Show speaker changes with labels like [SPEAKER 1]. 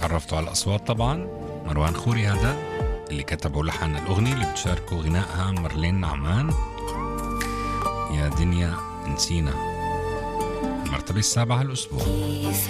[SPEAKER 1] تعرفتوا على الأصوات طبعا. مروان خوري هذا اللي كتبوا لحن الأغنية اللي بتشاركوا غنائها مارلين نعمان، يا دنيا نسينا، المرتبة السابعة هالأسبوع.